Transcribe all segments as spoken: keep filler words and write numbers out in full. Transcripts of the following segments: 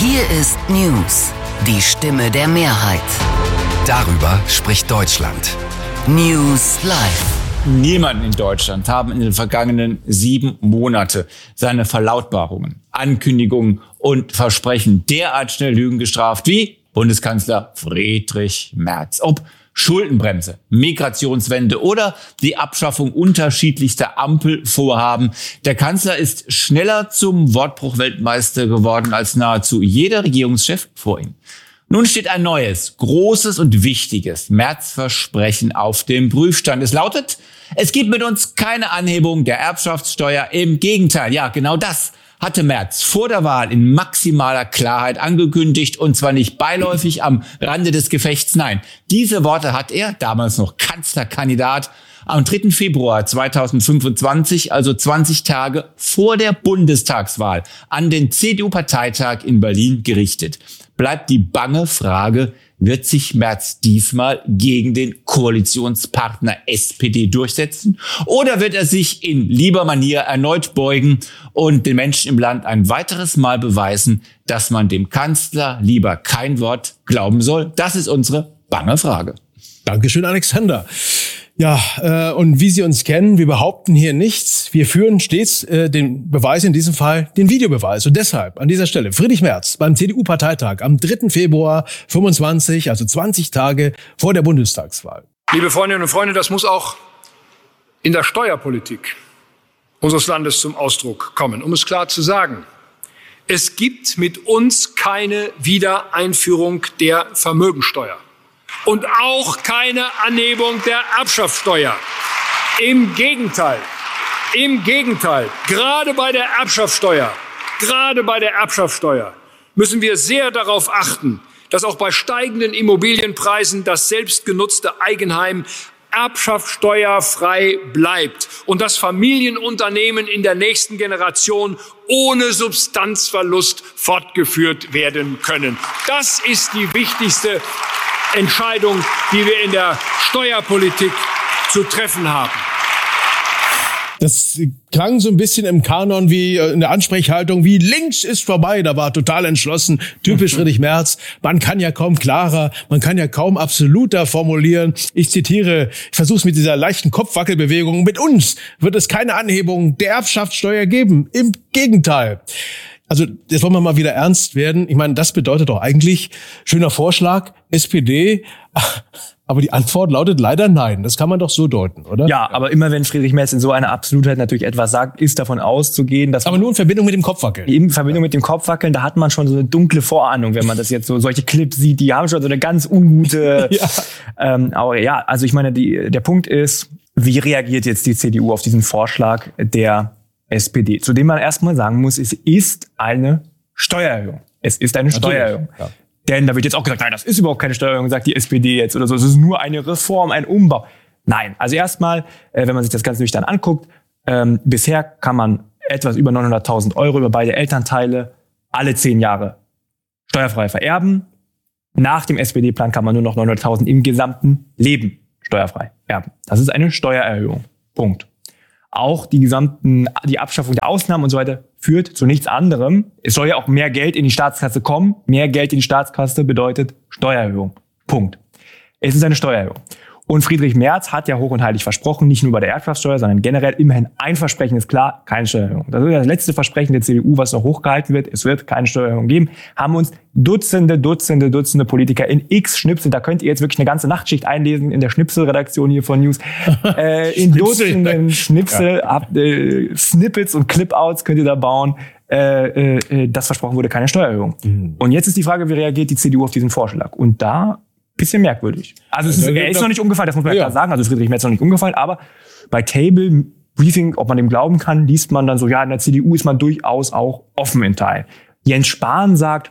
Hier ist News, die Stimme der Mehrheit. Darüber spricht Deutschland. News Live. Niemand in Deutschland haben in den vergangenen sieben Monate seine Verlautbarungen, Ankündigungen und Versprechen derart schnell Lügen gestraft wie Bundeskanzler Friedrich Merz. Ob Schuldenbremse, Migrationswende oder die Abschaffung unterschiedlichster Ampelvorhaben. Der Kanzler ist schneller zum Wortbruch-Weltmeister geworden als nahezu jeder Regierungschef vor ihm. Nun steht ein neues, großes und wichtiges Merz-Versprechen auf dem Prüfstand. Es lautet, es gibt mit uns keine Anhebung der Erbschaftssteuer. Im Gegenteil, ja, genau das hatte Merz vor der Wahl in maximaler Klarheit angekündigt, und zwar nicht beiläufig am Rande des Gefechts. Nein, diese Worte hat er, damals noch Kanzlerkandidat, am dritten Februar zweitausendfünfundzwanzig, also zwanzig Tage vor der Bundestagswahl, an den C D U-Parteitag in Berlin gerichtet. Bleibt die bange Frage, wird sich Merz diesmal gegen den Koalitionspartner S P D durchsetzen? Oder wird er sich in lieber Manier erneut beugen und den Menschen im Land ein weiteres Mal beweisen, dass man dem Kanzler lieber kein Wort glauben soll? Das ist unsere bange Frage. Dankeschön, Alexander. Ja, äh, und wie Sie uns kennen, wir behaupten hier nichts. Wir führen stets äh, den Beweis, in diesem Fall den Videobeweis. Und deshalb an dieser Stelle Friedrich Merz beim C D U-Parteitag am dritten Februar fünfundzwanzig, also zwanzig Tage vor der Bundestagswahl. Liebe Freundinnen und Freunde, das muss auch in der Steuerpolitik unseres Landes zum Ausdruck kommen. Um es klar zu sagen, es gibt mit uns keine Wiedereinführung der Vermögensteuer. Und auch keine Anhebung der Erbschaftssteuer. Im Gegenteil, im Gegenteil, gerade bei der Erbschaftssteuer, gerade bei der Erbschaftssteuer müssen wir sehr darauf achten, dass auch bei steigenden Immobilienpreisen das selbstgenutzte Eigenheim erbschaftssteuerfrei bleibt und dass Familienunternehmen in der nächsten Generation ohne Substanzverlust fortgeführt werden können. Das ist die wichtigste Entscheidung, die wir in der Steuerpolitik zu treffen haben. Das klang so ein bisschen im Kanon wie in der Ansprechhaltung wie links ist vorbei. Da war total entschlossen, typisch Friedrich Merz. Man kann ja kaum klarer, man kann ja kaum absoluter formulieren. Ich zitiere, ich versuche es mit dieser leichten Kopfwackelbewegung. Mit uns wird es keine Anhebung der Erbschaftssteuer geben. Im Gegenteil. Also jetzt wollen wir mal wieder ernst werden. Ich meine, das bedeutet doch eigentlich, schöner Vorschlag, S P D, aber die Antwort lautet leider nein. Das kann man doch so deuten, oder? Ja, aber immer wenn Friedrich Merz in so einer Absolutheit natürlich etwas sagt, ist davon auszugehen, dass... Aber nur in Verbindung mit dem Kopfwackeln. In Verbindung mit dem Kopfwackeln, da hat man schon so eine dunkle Vorahnung, wenn man das jetzt so, solche Clips sieht, die haben schon so eine ganz ungute... ja. Ähm, aber ja, also ich meine, die, der Punkt ist, wie reagiert jetzt die C D U auf diesen Vorschlag der S P D, zu dem man erstmal sagen muss, es ist eine Steuererhöhung. Es ist eine Steuererhöhung. Ja. Denn da wird jetzt auch gesagt, nein, das ist überhaupt keine Steuererhöhung, sagt die S P D jetzt oder so. Es ist nur eine Reform, ein Umbau. Nein, also erstmal, äh, wenn man sich das Ganze nüchtern anguckt, ähm, bisher kann man etwas über neunhunderttausend Euro über beide Elternteile alle zehn Jahre steuerfrei vererben. Nach dem S P D-Plan kann man nur noch neunhunderttausend im gesamten Leben steuerfrei erben. Das ist eine Steuererhöhung. Punkt. Auch die gesamten, die Abschaffung der Ausnahmen und so weiter führt zu nichts anderem. Es soll ja auch mehr Geld in die Staatskasse kommen. Mehr Geld in die Staatskasse bedeutet Steuererhöhung. Punkt. Es ist eine Steuererhöhung. Und Friedrich Merz hat ja hoch und heilig versprochen, nicht nur bei der Erbschaftssteuer, sondern generell immerhin ein Versprechen ist klar, keine Steuererhöhung. Das ist das letzte Versprechen der C D U, was noch hochgehalten wird. Es wird keine Steuererhöhung geben. Haben uns Dutzende, Dutzende, Dutzende Politiker in x Schnipseln, da könnt ihr jetzt wirklich eine ganze Nachtschicht einlesen in der Schnipselredaktion hier von News, äh, in Dutzenden Schnipsel, ja. ab, äh, Snippets und Clipouts könnt ihr da bauen. Äh, äh, das versprochen wurde, keine Steuererhöhung. Mhm. Und jetzt ist die Frage, wie reagiert die C D U auf diesen Vorschlag? Und da bisschen merkwürdig. Also es ist, er ist noch nicht umgefallen, das muss man ja klar sagen. Also Friedrich Merz ist noch nicht umgefallen, aber bei Table Briefing, ob man dem glauben kann, liest man dann so, ja, in der C D U ist man durchaus auch offen in Teilen. Jens Spahn sagt,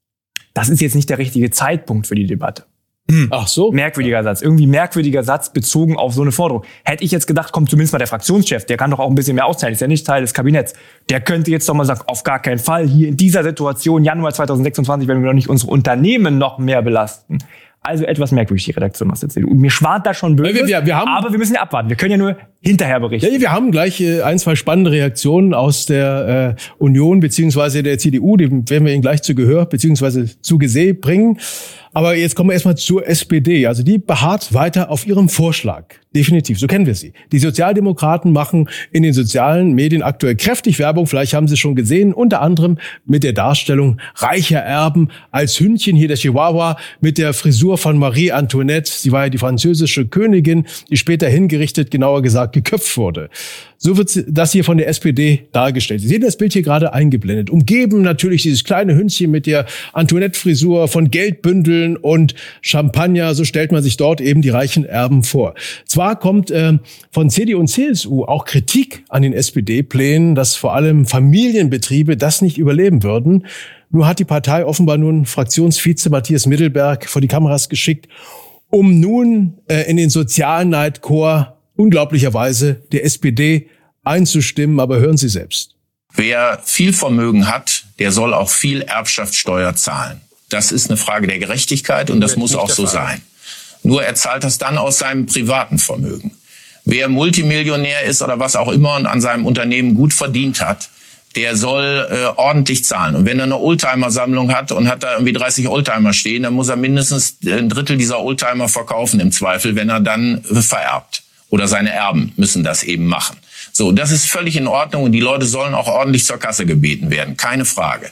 das ist jetzt nicht der richtige Zeitpunkt für die Debatte. Hm. Ach so. Merkwürdiger Satz. Irgendwie merkwürdiger Satz bezogen auf so eine Forderung. Hätte ich jetzt gedacht, kommt zumindest mal der Fraktionschef, der kann doch auch ein bisschen mehr austeilen, ist ja nicht Teil des Kabinetts. Der könnte jetzt doch mal sagen, auf gar keinen Fall, hier in dieser Situation, Januar zweitausendsechsundzwanzig, werden wir doch nicht unsere Unternehmen noch mehr belasten. Also etwas merkwürdig, die Redaktion aus der C D U. Mir schwant da schon böse, wir, wir, wir haben, aber wir müssen ja abwarten. Wir können ja nur hinterher berichten. Ja, wir haben gleich äh, ein, zwei spannende Reaktionen aus der äh, Union beziehungsweise der C D U. Die werden wir Ihnen gleich zu Gehör beziehungsweise zu Geseh bringen. Aber jetzt kommen wir erstmal zur S P D. Also die beharrt weiter auf ihrem Vorschlag. Definitiv, so kennen wir sie. Die Sozialdemokraten machen in den sozialen Medien aktuell kräftig Werbung. Vielleicht haben Sie es schon gesehen. Unter anderem mit der Darstellung reicher Erben als Hündchen. Hier der Chihuahua mit der Frisur von Marie Antoinette. Sie war ja die französische Königin, die später hingerichtet, genauer gesagt geköpft wurde. So wird das hier von der S P D dargestellt. Sie sehen das Bild hier gerade eingeblendet. Umgeben natürlich dieses kleine Hündchen mit der Antoinette-Frisur von Geldbündeln und Champagner. So stellt man sich dort eben die reichen Erben vor. Zwar kommt äh, von C D U und C S U auch Kritik an den S P D-Plänen, dass vor allem Familienbetriebe das nicht überleben würden. Nur hat die Partei offenbar nun Fraktionsvize Matthias Mittelberg vor die Kameras geschickt, um nun äh, in den Sozialneidchor unglaublicherweise der S P D einzustimmen. Aber hören Sie selbst. Wer viel Vermögen hat, der soll auch viel Erbschaftssteuer zahlen. Das ist eine Frage der Gerechtigkeit und das muss auch so sein. Nur er zahlt das dann aus seinem privaten Vermögen. Wer Multimillionär ist oder was auch immer und an seinem Unternehmen gut verdient hat, der soll äh, ordentlich zahlen. Und wenn er eine Oldtimer-Sammlung hat und hat da irgendwie dreißig Oldtimer stehen, dann muss er mindestens ein Drittel dieser Oldtimer verkaufen im Zweifel, wenn er dann äh, vererbt. Oder seine Erben müssen das eben machen. So, das ist völlig in Ordnung und die Leute sollen auch ordentlich zur Kasse gebeten werden. Keine Frage.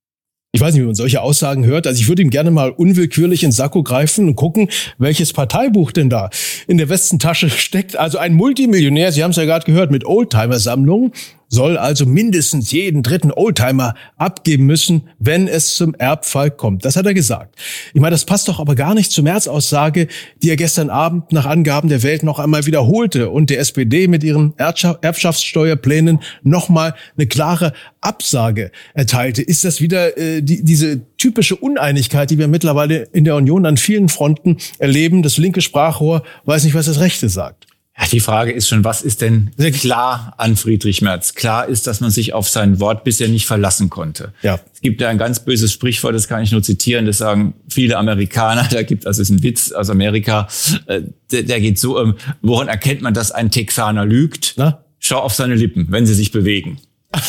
Ich weiß nicht, wie man solche Aussagen hört. Also ich würde ihm gerne mal unwillkürlich ins Sakko greifen und gucken, welches Parteibuch denn da in der Westentasche steckt. Also ein Multimillionär, Sie haben es ja gerade gehört, mit Oldtimer-Sammlung soll also mindestens jeden dritten Oldtimer abgeben müssen, wenn es zum Erbfall kommt. Das hat er gesagt. Ich meine, das passt doch aber gar nicht zur März-Aussage, die er gestern Abend nach Angaben der Welt noch einmal wiederholte und der S P D mit ihren Erbschaftssteuerplänen nochmal eine klare Absage erteilte. Ist das wieder äh, die, diese typische Uneinigkeit, die wir mittlerweile in der Union an vielen Fronten erleben? Das linke Sprachrohr weiß nicht, was das rechte sagt. Ja, die Frage ist schon, was ist denn klar an Friedrich Merz? Klar ist, dass man sich auf sein Wort bisher nicht verlassen konnte. Ja. Es gibt ja ein ganz böses Sprichwort, das kann ich nur zitieren, das sagen viele Amerikaner, da gibt also ist ein Witz aus Amerika, äh, der, der geht so, ähm, woran erkennt man, dass ein Texaner lügt? Na? Schau auf seine Lippen, wenn sie sich bewegen.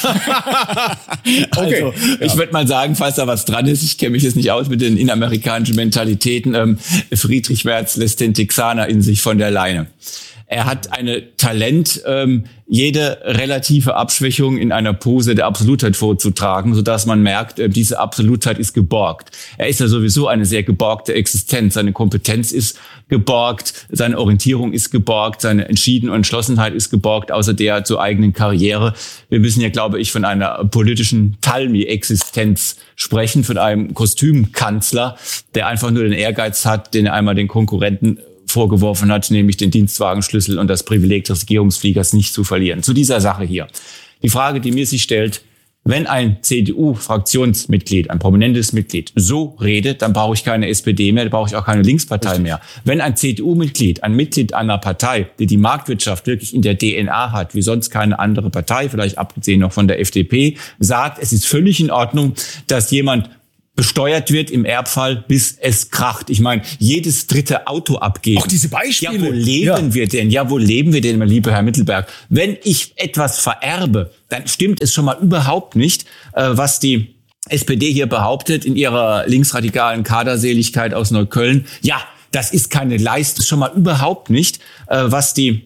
Okay. Also, ja. Ich würde mal sagen, falls da was dran ist, ich kenne mich jetzt nicht aus mit den inneramerikanischen Mentalitäten, ähm, Friedrich Merz lässt den Texaner in sich von der Leine. Er hat eine Talent, ähm, jede relative Abschwächung in einer Pose der Absolutheit vorzutragen, sodass man merkt, äh, diese Absolutheit ist geborgt. Er ist ja sowieso eine sehr geborgte Existenz. Seine Kompetenz ist geborgt, seine Orientierung ist geborgt, seine Entschieden und Entschlossenheit ist geborgt, außer der zur eigenen Karriere. Wir müssen ja, glaube ich, von einer politischen Talmi-Existenz sprechen, von einem Kostümkanzler, der einfach nur den Ehrgeiz hat, den er einmal den Konkurrenten vorgeworfen hat, nämlich den Dienstwagenschlüssel und das Privileg des Regierungsfliegers nicht zu verlieren. Zu dieser Sache hier. Die Frage, die mir sich stellt, wenn ein C D U-Fraktionsmitglied, ein prominentes Mitglied so redet, dann brauche ich keine S P D mehr, dann brauche ich auch keine Linkspartei mehr. Wenn ein C D U-Mitglied, ein Mitglied einer Partei, die die Marktwirtschaft wirklich in der D N A hat, wie sonst keine andere Partei, vielleicht abgesehen noch von der F D P, sagt, es ist völlig in Ordnung, dass jemand besteuert wird im Erbfall, bis es kracht. Ich meine, jedes dritte Auto abgeben. Auch diese Beispiele. Ja, wo leben ja. wir denn? Ja, wo leben wir denn, mein lieber Herr Mittelberg? Wenn ich etwas vererbe, dann stimmt es schon mal überhaupt nicht, äh, was die S P D hier behauptet in ihrer linksradikalen Kaderseligkeit aus Neukölln. Ja, das ist keine Leistung, schon mal überhaupt nicht, äh, was die